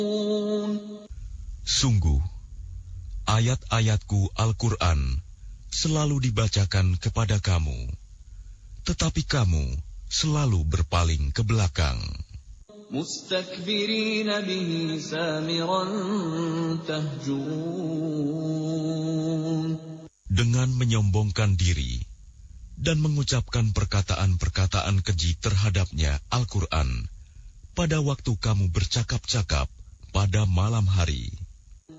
Sungguh, ayat-ayatku Al-Quran selalu dibacakan kepada kamu, tetapi kamu selalu berpaling ke belakang. Mustakbirina bihi samiran tahjurun. Dengan menyombongkan diri dan mengucapkan perkataan-perkataan keji terhadapnya Al-Quran pada waktu kamu bercakap-cakap pada malam hari.